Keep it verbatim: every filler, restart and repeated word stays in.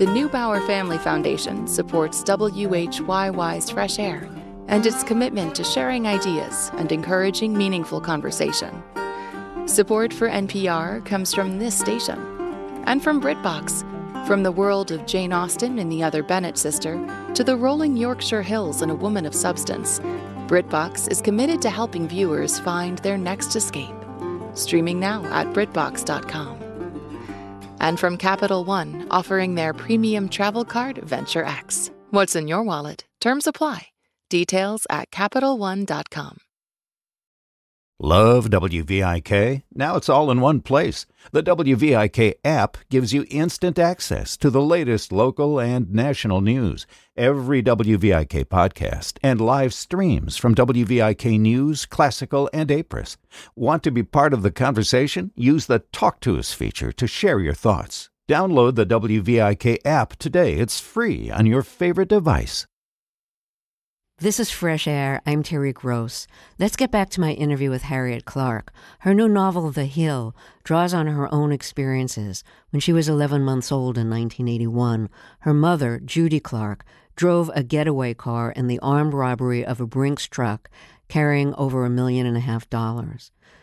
The Neubauer Family Foundation supports W H Y Y's Fresh Air and its commitment to sharing ideas and encouraging meaningful conversation. Support for N P R comes from this station and from BritBox. From the world of Jane Austen and the Other Bennet Sister to the rolling Yorkshire Hills and A Woman of Substance, BritBox is committed to helping viewers find their next escape. Streaming now at BritBox dot com. And from Capital One, offering their premium travel card, Venture X. What's in your wallet? Terms apply. Details at Capital One dot com. Love W V I K? Now it's all in one place. The W V I K app gives you instant access to the latest local and national news, every W V I K podcast, and live streams from W V I K News, Classical, and Apris. Want to be part of the conversation? Use the Talk to Us feature to share your thoughts. Download the W V I K app today. It's free on your favorite device. This is Fresh Air. I'm Terry Gross. Let's get back to my interview with Harriet Clark. Her new novel, The Hill, draws on her own experiences. When she was eleven months old in nineteen eighty-one, her mother, Judy Clark, drove a getaway car in the armed robbery of a Brinks truck carrying over a million and a half dollars.